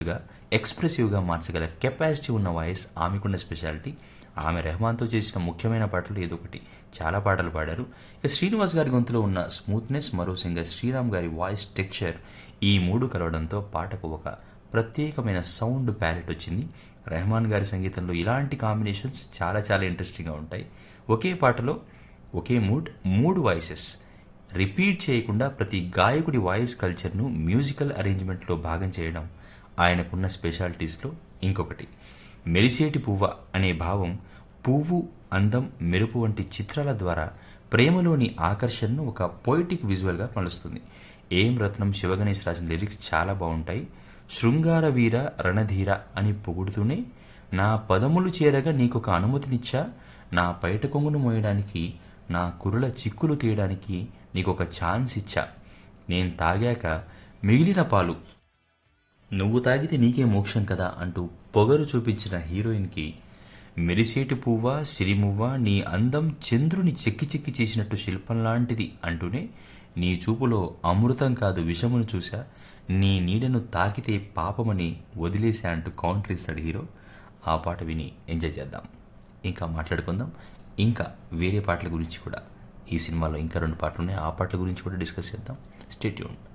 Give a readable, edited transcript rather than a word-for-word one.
ఎక్స్ప్రెసివ్గా మార్చగల కెపాసిటీ ఉన్న voice ఆమెకున్న speciality. ఆమె రెహమాన్తో చేసిన ముఖ్యమైన పాటలు ఏదో ఒకటి చాలా పాటలు పాడారు. ఇక శ్రీనివాస్ గారి గొంతులో ఉన్న స్మూత్నెస్, మరో సింగర్ శ్రీరామ్ గారి వాయిస్ టెక్స్చర్, ఈ మూడు కలవడంతో పాటకు ఒక ప్రత్యేకమైన సౌండ్ ప్యాలెట్ వచ్చింది. రెహమాన్ గారి సంగీతంలో ఇలాంటి కాంబినేషన్స్ చాలా చాలా ఇంట్రెస్టింగ్గా ఉంటాయి. ఒకే పాటలో ఒకే మూడ్, మూడు వాయిసెస్ రిపీట్ చేయకుండా ప్రతి గాయకుడి వాయిస్ కల్చర్ను మ్యూజికల్ అరేంజ్మెంట్లో భాగం చేయడం ఆయనకున్న స్పెషాలిటీస్లో ఇంకొకటి. మెరిసేటి పువ్వ అనే భావం పువ్వు, అందం, మెరుపు వంటి చిత్రాల ద్వారా ప్రేమలోని ఆకర్షణను ఒక పొయిటిక్ విజువల్గా మలుస్తుంది. ఏం రత్నం, శివగణేష్ రాసిన లిరిక్స్ చాలా బాగుంటాయి. శృంగార వీర రణధీర అని పొగుడుతూనే, నా పదములు చేరగా నీకొక అనుమతినిచ్చా, నా పైట కొంగును మోయడానికి, నా కురుల చిక్కులు తీయడానికి నీకొక ఛాన్స్ ఇచ్చా, నేను తాగాక మిగిలిన పాలు నువ్వు తాగితే నీకే మోక్షం కదా అంటూ పొగరు చూపించిన హీరోయిన్కి, మెరిసేటి పువ్వా సిరిమువ్వా నీ అందం చంద్రుని చెక్కి చెక్కి చేసినట్టు శిల్పం లాంటిది అంటూనే, నీ చూపులో అమృతం కాదు విషమును చూసా, నీ నీడను తాకితే పాపమని వదిలేసా అంటూ కౌంటర్ ఇస్తాడు హీరో. ఆ పాట విని ఎంజాయ్ చేద్దాం, ఇంకా మాట్లాడుకుందాం. ఇంకా వేరే పాటల గురించి కూడా, ఈ సినిమాలో ఇంకా 2 పాటలు ఉన్నాయి, ఆ పాటల గురించి కూడా డిస్కస్ చేద్దాం. Stay tuned.